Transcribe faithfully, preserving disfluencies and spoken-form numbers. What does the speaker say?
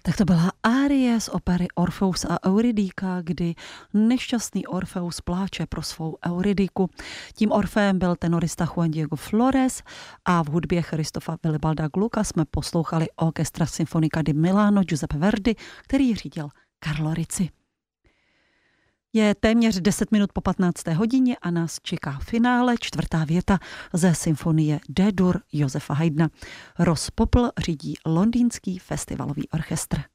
Tak to byla árie z opery Orfeus a Eurydika, kdy nešťastný Orfeus pláče pro svou Eurydiku. Tím Orfeem byl tenorista Juan Diego Flores a v hudbě Christofa Willibalda Glucka jsme poslouchali Orchestra Sinfonica di Milano Giuseppe Verdi, který řídil Carlo Rizzi. Je téměř deset minut po patnácté hodině a nás čeká finále, čtvrtá věta ze symfonie D-dur Josefa Haydna. Ross Popl řídí Londýnský festivalový orchestr.